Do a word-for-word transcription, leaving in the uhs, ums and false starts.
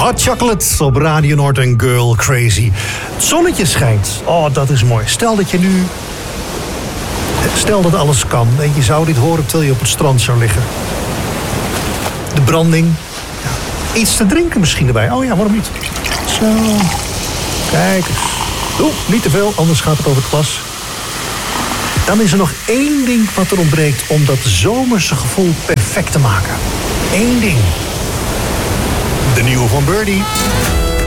Hot Chocolate op Radio Noord en Girl Crazy. Het zonnetje schijnt. Oh, dat is mooi. Stel dat je nu... Stel dat alles kan. En je zou dit horen terwijl je op het strand zou liggen. De branding. Ja. Iets te drinken misschien erbij. Oh ja, waarom niet? Zo. Kijk eens. Oeh, niet te veel, anders gaat het over het glas. Dan is er nog één ding wat er ontbreekt om dat zomerse gevoel perfect te maken. Eén ding. De nieuwe van Birdie.